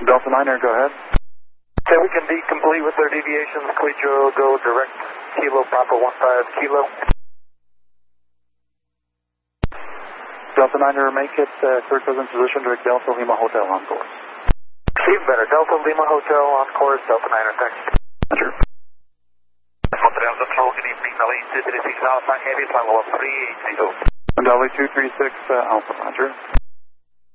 Delta Niner, go ahead. Okay, we can be complete with our deviations. Quidro, go direct Kilo Papa 15 Kilo. Delta Niner, make it third present position, direct Delta Lima Hotel on course. Even better, Delta Lima Hotel on course, Delta Niner, thanks. Roger. Montreal Control, good evening, Delhi 236 Alpha, heavy, follow up 3830. Delhi 236 Alpha, Roger.